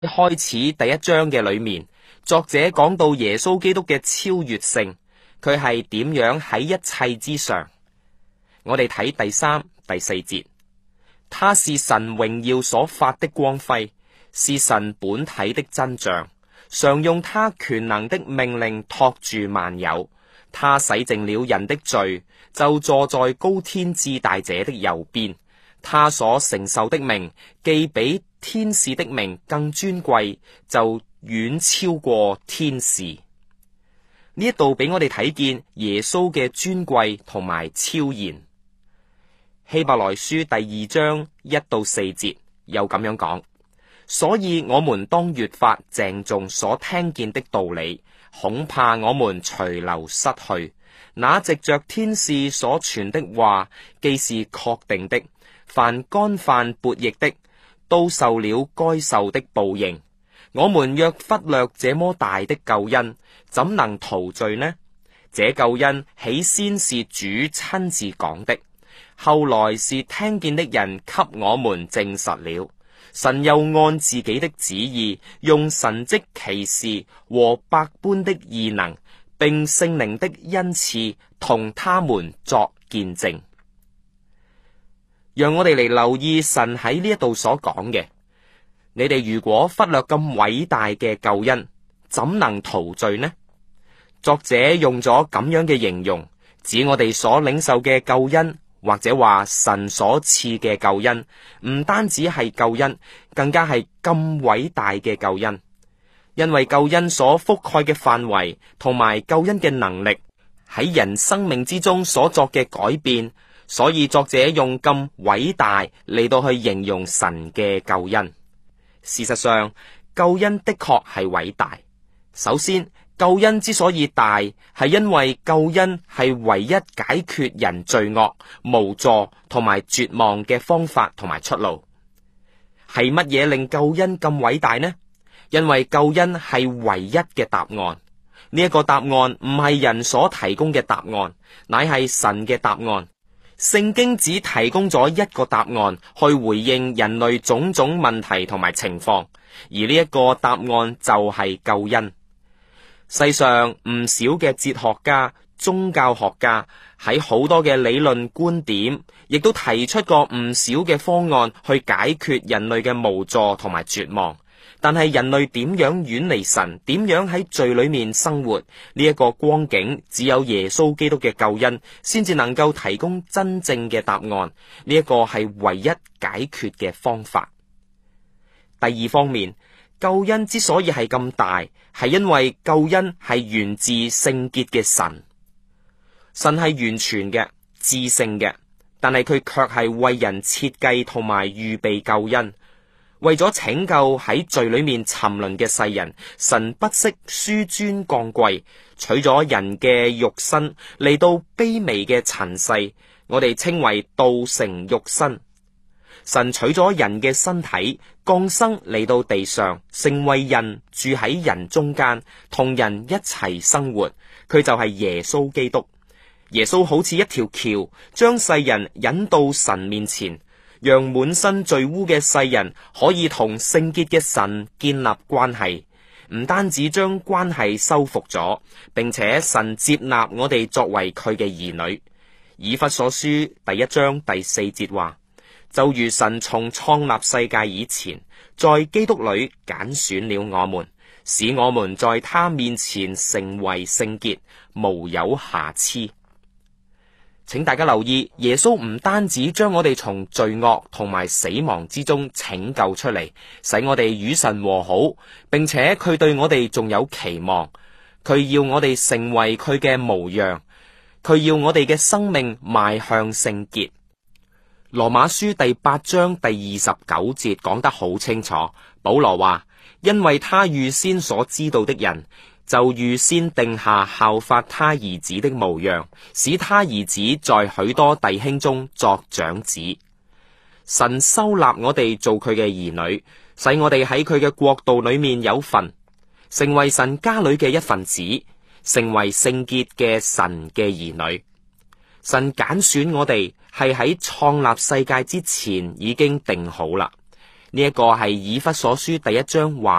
開始第一章嘅裏面，作者講到耶穌基督嘅超越性，佢係點樣喺一切之上。我哋睇第3、第4節，他是神榮耀所發的光輝，是神本體的真像，常用他權能的命令托住萬有。他洗淨了人的罪，就坐在高天至大者的右邊。他所承受的名，既比天使的名更尊貴，就遠超過天使。呢一度俾我哋睇見耶穌嘅尊貴同埋超然。希伯來書第2章1到4節又咁樣講，所以我們當越發鄭重所聽見的道理，恐怕我們隨流失去。那藉着天使所傳的話，既是確定的，凡干犯悖逆的，都受了該受的報應。我們若忽略這麼大的救恩，怎能逃罪呢？這救恩起先是主親自講的，後來是聽見的人給我們證實了。神又按自己的旨意，用神蹟奇事和百般的異能，並聖靈的恩賜，同他們作見證。讓我哋嚟留意神喺呢一度所講嘅，你哋如果忽略咁偉大嘅救恩，怎能逃罪呢？作者用咗咁樣嘅形容，指我哋所領受嘅救恩，或者話神所賜嘅救恩，唔單止係救恩，更加係咁偉大嘅救恩。因為救恩所覆蓋嘅範圍同埋救恩嘅能力，喺人生命之中所作嘅改變，所以作者用咁偉大嚟到去形容神嘅救恩。事實上，救恩的確係偉大。首先，救恩之所以大，係因為救恩係唯一解決人罪惡、無助同埋絕望嘅方法同埋出路。係乜嘢令救恩咁偉大呢？因為救恩係唯一嘅答案。呢一個答案唔係人所提供嘅答案，乃係神嘅答案。聖經只提供咗一個答案去回應人類種種問題同埋情況，而呢一個答案就係救恩。世上唔少嘅哲學家、宗教學家喺好多嘅理論觀點，亦都提出過唔少嘅方案去解決人類嘅無助同埋絕望。但係人類點樣遠離神，點樣喺罪裏面生活，呢一個光景，只有耶穌基督嘅救恩先至能夠提供真正嘅答案。呢一個係唯一解決嘅方法。第二方面，救恩之所以係咁大，係因為救恩係源自聖潔嘅神。神係完全嘅、至聖嘅，但係佢卻係為人設計同埋預備救恩。為咗拯救喺罪裏面沉淪嘅世人，神不惜紆尊降貴，取咗人嘅肉身嚟到卑微嘅塵世，我哋稱為道成肉身。神取咗人嘅身體降生嚟到地上，成為人，住喺人中間，同人一齊生活。佢就係耶穌基督。耶穌好似一條橋，將世人引到神面前，讓滿身罪污嘅世人可以同聖潔嘅神建立關係。唔單止將關係修復咗，並且神接納我哋作為佢嘅兒女。以弗所書第1章第4節話，就如神從創立世界以前，在基督裏揀選了我們，使我們在他面前成為聖潔，無有瑕疵。請大家留意，耶穌唔單止將我哋從罪惡同埋死亡之中拯救出嚟，使我哋與神和好，並且佢對我哋仲有期望，佢要我哋成為佢嘅模樣，佢要我哋嘅生命邁向聖潔。羅馬書第8章第29節講得好清楚，保羅話，因為他預先所知道的人，就預先定下效法他兒子的模樣，使他兒子在許多弟兄中作長子。神收納我哋做佢嘅兒女，使我哋喺佢嘅國度裏面有份，成為神家裏嘅一份子，成為聖潔嘅神嘅兒女。神揀選我哋係喺創立世界之前已經定好啦。 呢一個係以弗所書第1章話